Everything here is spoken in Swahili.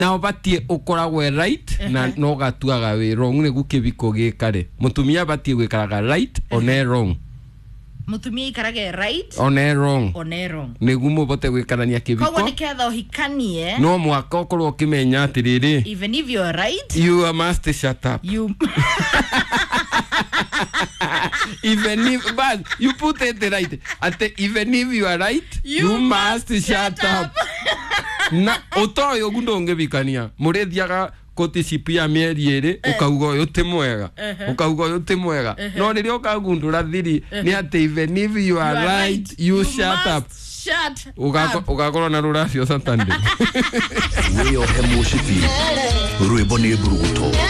na batie ukoragwe right na no gatuaga we wrong ne gukibiko gikare mutumia batie gwikaraga right one wrong mutumia ikarage right one wrong negumo bote gwikarania kibiko kwa niketha uhikanie no mwaka okorwo kimenya atiriri even if you are right you must shut up even if but you put it right even if you are right you must shut up na otoyo gundo ngebikania murethiaga kotisipia mieri ere ukauga uyu ti mwega no ririo ukagundura thiri ni ati even if you are right you shut up ugakorwo na ruracio Saturday Weyo hemushiti rwimbo ni bruto